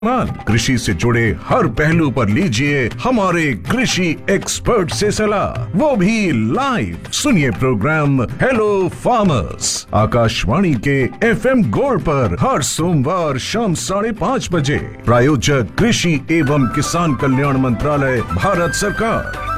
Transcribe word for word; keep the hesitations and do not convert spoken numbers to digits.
कृषि से जुड़े हर पहलू पर लीजिए हमारे कृषि एक्सपर्ट से सलाह, वो भी लाइव। सुनिए प्रोग्राम हेलो फार्मर्स आकाशवाणी के एफएम गोल्ड पर हर सोमवार शाम साढ़े पाँच बजे। प्रायोजक कृषि एवं किसान कल्याण मंत्रालय, भारत सरकार।